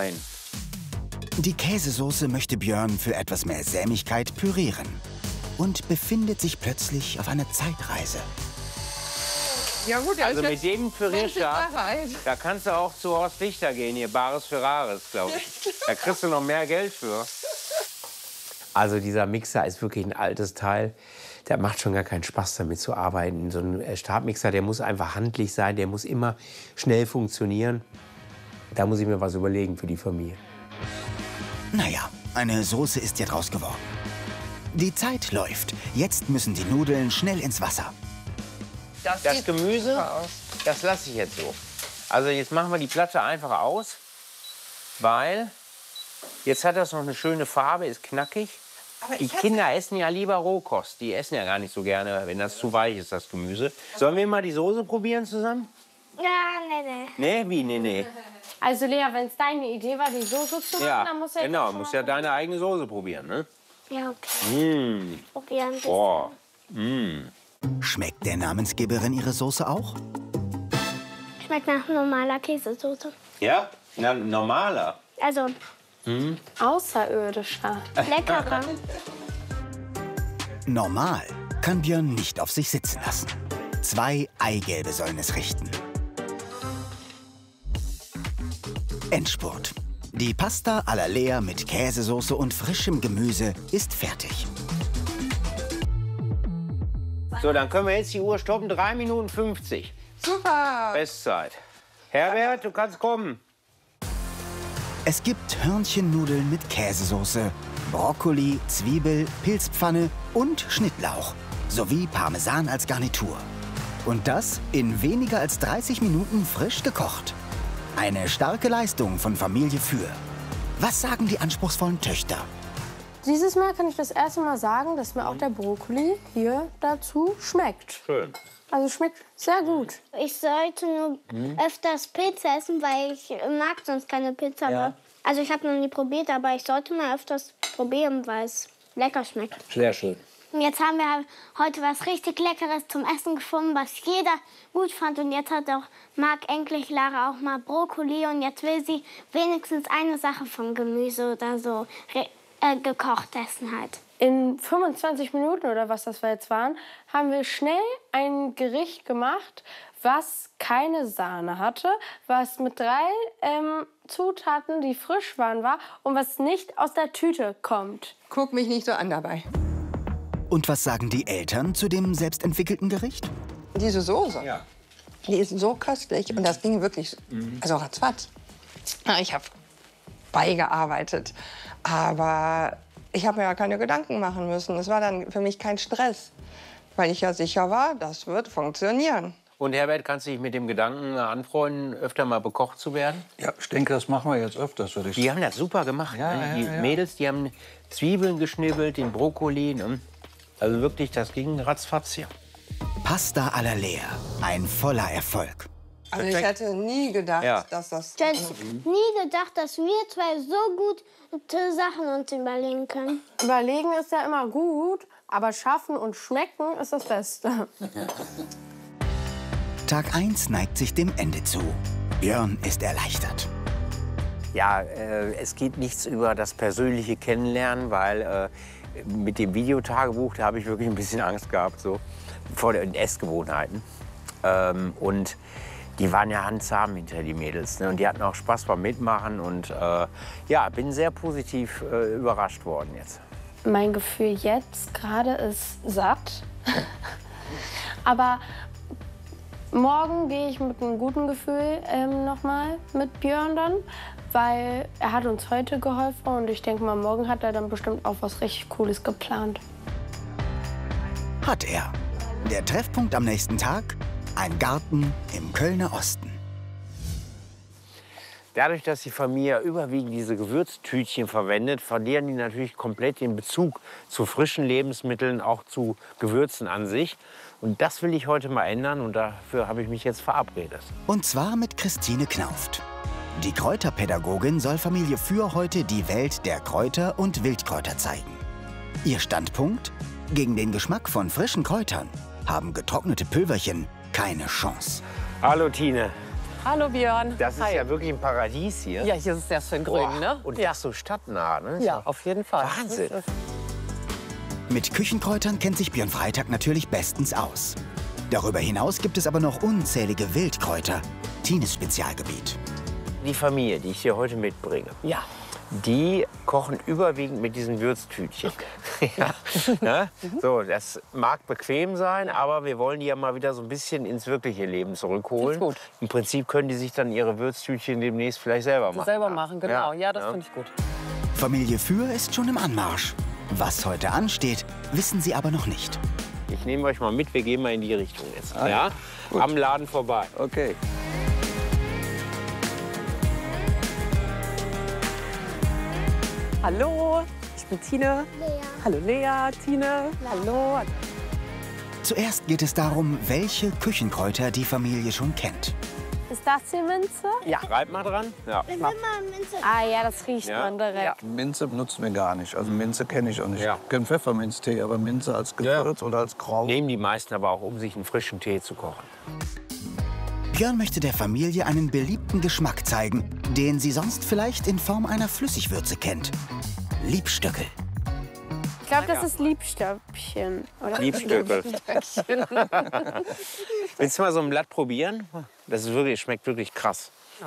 Die Käsesoße möchte Björn für etwas mehr Sämigkeit pürieren und befindet sich plötzlich auf einer Zeitreise. Ja gut, Also mit dem Pürierstab, da kannst du auch zu Horst Lichter gehen, hier Bares für Rares, glaube ich. Da kriegst du noch mehr Geld für. Also dieser Mixer ist wirklich ein altes Teil. Der macht schon gar keinen Spaß, damit zu arbeiten. So ein Stabmixer, der muss einfach handlich sein, der muss immer schnell funktionieren. Da muss ich mir was überlegen für die Familie. Naja, eine Soße ist ja draus geworden. Die Zeit läuft. Jetzt müssen die Nudeln schnell ins Wasser. Das Gemüse, das lasse ich jetzt so. Also jetzt machen wir die Platte einfach aus, weil jetzt hat das noch eine schöne Farbe, ist knackig. Die Kinder essen ja lieber Rohkost. Die essen ja gar nicht so gerne, wenn das zu weich ist, das Gemüse. Sollen wir mal die Soße probieren zusammen? Ja, nee. Nee, wie nee? Also Lea, wenn es deine Idee war, die Soße zu machen, Ja, dann muss er genau, musst ja deine eigene Soße probieren, ne? Ja, okay. Probieren wir. Oh. Schmeckt der Namensgeberin ihre Soße auch? Schmeckt nach normaler Käsesoße. Ja? Na, normaler. Also außerirdischer. leckerer. Normal kann Björn nicht auf sich sitzen lassen. 2 Eigelbe sollen es richten. Endspurt. Die Pasta alla Lea mit Käsesoße und frischem Gemüse ist fertig. So, dann können wir jetzt die Uhr stoppen. 3 Minuten 50. Super. Bestzeit. Herbert, du kannst kommen. Es gibt Hörnchennudeln mit Käsesoße, Brokkoli, Zwiebel, Pilzpfanne und Schnittlauch sowie Parmesan als Garnitur. Und das in weniger als 30 Minuten frisch gekocht. Eine starke Leistung von Familie Für. Was sagen die anspruchsvollen Töchter? Dieses Mal kann ich das erste Mal sagen, dass mir auch der Brokkoli hier dazu schmeckt. Schön. Also schmeckt sehr gut. Ich sollte nur öfters Pizza essen, weil ich mag sonst keine Pizza. Ja. Also ich habe noch nie probiert, aber ich sollte mal öfters probieren, weil es lecker schmeckt. Sehr schön. Und jetzt haben wir heute was richtig Leckeres zum Essen gefunden, was jeder gut fand. Und jetzt hat auch mag endlich Lara auch mal Brokkoli. Und jetzt will sie wenigstens eine Sache vom Gemüse oder so gekocht essen halt. In 25 Minuten oder was das jetzt waren, haben wir schnell ein Gericht gemacht, was keine Sahne hatte, was mit 3 Zutaten, die frisch waren, war und was nicht aus der Tüte kommt. Guck mich nicht so an dabei. Und was sagen die Eltern zu dem selbstentwickelten Gericht? Diese Soße, Ja. die ist so köstlich und das ging wirklich, also ratzfatz. Ich habe beigearbeitet, aber ich habe mir ja keine Gedanken machen müssen. Es war dann für mich kein Stress, weil ich ja sicher war, das wird funktionieren. Und Herbert, kannst du dich mit dem Gedanken anfreunden, öfter mal bekocht zu werden? Ja, ich denke, das machen wir jetzt öfters, würde ich sagen. Die haben das super gemacht. Ja, ne? ja, Die ja. Mädels, die haben Zwiebeln geschnibbelt, den Brokkoli. Ne? Also wirklich, das ging ratzfatz hier. Pasta alla Lea. Ein voller Erfolg. Also ich hätte nie gedacht, Ja. dass das... Ich hätte nie gedacht, dass wir zwei so gute Sachen uns überlegen können. Überlegen ist ja immer gut, aber schaffen und schmecken ist das Beste. Tag 1 neigt sich dem Ende zu. Björn ist erleichtert. Ja, es geht nichts über das persönliche Kennenlernen, weil mit dem Videotagebuch, da habe ich wirklich ein bisschen Angst gehabt, so vor den Essgewohnheiten. Und die waren ja handzahm hinter die Mädels, ne? Und die hatten auch Spaß beim Mitmachen und ja, bin sehr positiv überrascht worden jetzt. Mein Gefühl jetzt gerade ist satt. Aber morgen gehe ich mit einem guten Gefühl noch mal mit Björn dann, weil er hat uns heute geholfen und ich denke mal, morgen hat er dann bestimmt auch was richtig Cooles geplant. Hat er. Der Treffpunkt am nächsten Tag? Ein Garten im Kölner Osten. Dadurch, dass die Familie überwiegend diese Gewürztütchen verwendet, verlieren die natürlich komplett den Bezug zu frischen Lebensmitteln, auch zu Gewürzen an sich. Und das will ich heute mal ändern und dafür habe ich mich jetzt verabredet. Und zwar mit Christine Knauft. Die Kräuterpädagogin soll Familie Für heute die Welt der Kräuter und Wildkräuter zeigen. Ihr Standpunkt? Gegen den Geschmack von frischen Kräutern haben getrocknete Pülverchen keine Chance. Hallo Tine. Hallo Björn. Das ist ja wirklich ein Paradies hier. Ja, hier ist es sehr schön grün, ne? Und ja. das so stadtnah, ne? Ja, auf jeden Fall. Wahnsinn. Mit Küchenkräutern kennt sich Björn Freitag natürlich bestens aus. Darüber hinaus gibt es aber noch unzählige Wildkräuter. Tines Spezialgebiet. Die Familie, die ich hier heute mitbringe, Ja. die kochen überwiegend mit diesen Würztütchen. Ja. Ne? So, das mag bequem sein, aber wir wollen die ja mal wieder so ein bisschen ins wirkliche Leben zurückholen. Ist gut. Im Prinzip können die sich dann ihre Würztütchen demnächst vielleicht selber machen. Selber machen, genau. Ja, das finde ich gut. Familie Für ist schon im Anmarsch. Was heute ansteht, wissen sie aber noch nicht. Ich nehme euch mal mit, wir gehen mal in die Richtung jetzt. Ah, ja? gut. Am Laden vorbei. Okay. Hallo, ich bin Tine. Lea. Hallo Lea, Tine. Hallo. Zuerst geht es darum, welche Küchenkräuter die Familie schon kennt. Ist das die Minze? Ja. Reibt mal dran. Ja. Ah ja, das riecht Ja. man direkt. Minze benutzen wir gar nicht. Also Minze kenne ich auch nicht. Ja. Ich kenne Pfefferminztee, aber Minze als Gewürz oder als Kraut. Nehmen die meisten aber auch, um sich einen frischen Tee zu kochen. Björn möchte der Familie einen beliebten Geschmack zeigen, den sie sonst vielleicht in Form einer Flüssigwürze kennt. Liebstöckel. Ich glaube, das ist Liebstöckchen. Oder? Liebstöckel. Willst du mal so ein Blatt probieren? Das ist wirklich, schmeckt wirklich krass.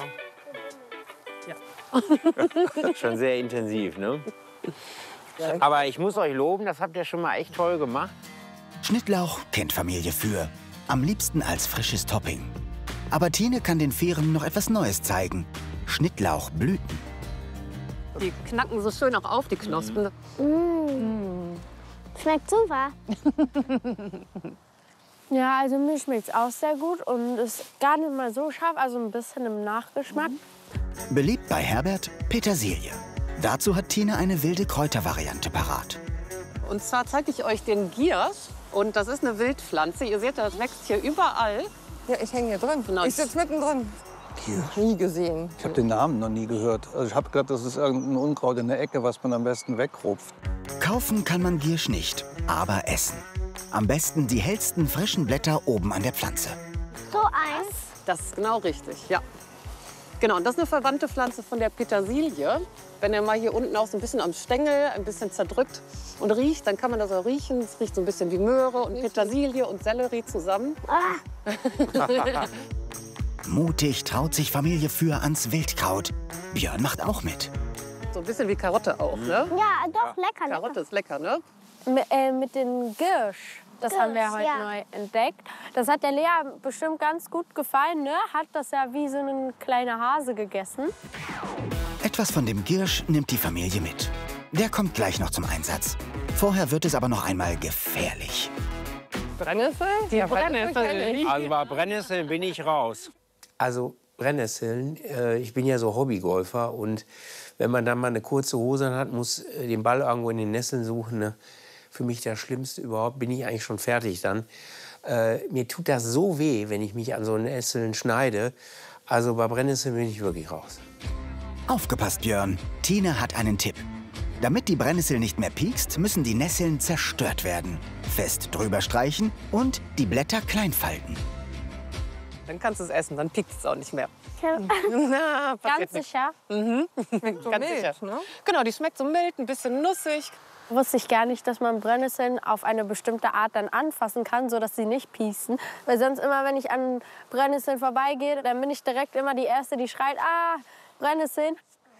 Schon sehr intensiv, ne? Aber ich muss euch loben, das habt ihr schon mal echt toll gemacht. Schnittlauch kennt Familie Für. Am liebsten als frisches Topping. Aber Tine kann den Fähren noch etwas Neues zeigen. Schnittlauchblüten. Die knacken so schön auch auf, die Knospen. Schmeckt super. Ja, also mir schmeckt es auch sehr gut und ist gar nicht mal so scharf, also ein bisschen im Nachgeschmack. Beliebt bei Herbert Petersilie. Dazu hat Tine eine wilde Kräutervariante parat. Und zwar zeige ich euch den Giersch. Und das ist eine Wildpflanze. Ihr seht, das wächst hier überall. Ja, ich hänge hier drin. Genau. Ich sitze mittendrin. Nie gesehen. Ich habe den Namen noch nie gehört. Also ich habe gedacht, das ist irgendein Unkraut in der Ecke, was man am besten wegrupft. Kaufen kann man Giersch nicht, aber essen. Am besten die hellsten frischen Blätter oben an der Pflanze. So eins. Das ist genau richtig, ja. Genau, und das ist eine verwandte Pflanze von der Petersilie. Wenn ihr mal hier unten auch so ein bisschen am Stängel, ein bisschen zerdrückt und riecht, dann kann man das auch riechen. Es riecht so ein bisschen wie Möhre und Petersilie und Sellerie zusammen. Mutig traut sich Familie Für ans Wildkraut. Björn macht auch mit. So ein bisschen wie Karotte auch, ne? Ja, doch, lecker. Karotte ist lecker, ne? Mit dem Giersch, das haben wir heute neu entdeckt. Das hat der Lea bestimmt ganz gut gefallen, ne? Hat das ja wie so ein kleiner Hase gegessen. Etwas von dem Giersch nimmt die Familie mit. Der kommt gleich noch zum Einsatz. Vorher wird es aber noch einmal gefährlich. Brennnessel? Die Brennnessel. Also bei Brennnesseln bin ich raus. Also Brennnesseln, ich bin ja so Hobbygolfer und wenn man dann mal eine kurze Hose hat, muss den Ball irgendwo in den Nesseln suchen. Ne? Für mich das Schlimmste überhaupt, bin ich eigentlich schon fertig dann. Mir tut das so weh, wenn ich mich an so Nesseln schneide. Also bei Brennnesseln bin ich wirklich raus. Aufgepasst, Björn. Tine hat einen Tipp. Damit die Brennnessel nicht mehr piekst, müssen die Nesseln zerstört werden. Fest drüber streichen und die Blätter klein falten. Dann kannst du es essen, dann piekt es auch nicht mehr. Ganz sicher. So Ganz mild, sicher. ne? Genau, die schmeckt so mild, ein bisschen nussig. Wusste ich gar nicht, dass man Brennnesseln auf eine bestimmte Art dann anfassen kann, sodass sie nicht pieksen. Weil sonst immer, wenn ich an Brennnesseln vorbeigehe, dann bin ich direkt immer die Erste, die schreit, ah, Brennnesseln.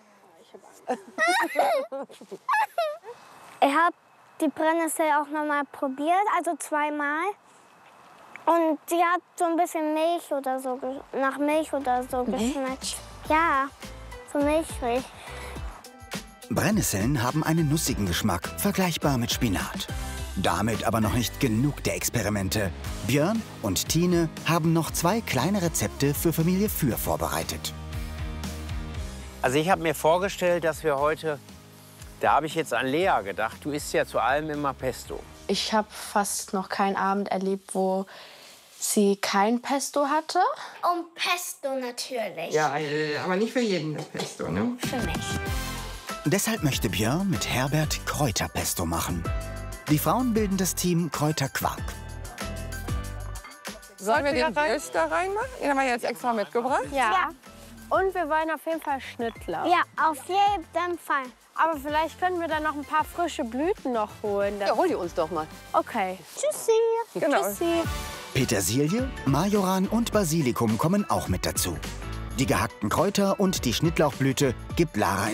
Ich habe die Brennnessel auch noch mal probiert, also zweimal. Und die hat so ein bisschen Milch oder so, nach Milch oder so geschmeckt. Ja, so milchig. Brennnesseln haben einen nussigen Geschmack, vergleichbar mit Spinat. Damit aber noch nicht genug der Experimente. Björn und Tine haben noch 2 kleine Rezepte für Familie Für vorbereitet. Also ich habe mir vorgestellt, dass wir heute, da habe ich jetzt an Lea gedacht, du isst ja zu allem immer Pesto. Ich habe fast noch keinen Abend erlebt, wo sie kein Pesto hatte. Und Pesto natürlich. Ja, aber nicht für jeden das Pesto, ne? Für mich. Deshalb möchte Björn mit Herbert Kräuterpesto machen. Die Frauen bilden das Team Kräuterquark. Sollen wir den Hirsch da reinmachen? Den haben wir jetzt extra mitgebracht. Ja. Und wir wollen auf jeden Fall Schnittlauch. Ja, auf jeden Fall. Aber vielleicht können wir dann noch ein paar frische Blüten noch holen. Ja, hol die uns doch mal. Okay. Tschüssi. Genau. Tschüssi. Petersilie, Majoran und Basilikum kommen auch mit dazu. Die gehackten Kräuter und die Schnittlauchblüte gibt Lara